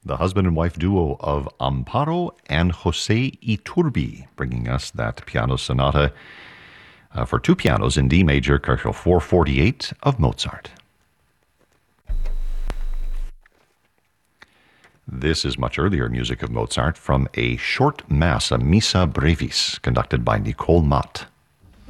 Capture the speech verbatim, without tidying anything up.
the husband and wife duo of Amparo and Jose Iturbi, bringing us that piano sonata uh, for two pianos in D major, K four forty-eight of Mozart. This is much earlier music of Mozart from a short mass, a Missa Brevis, conducted by Nicole Mott.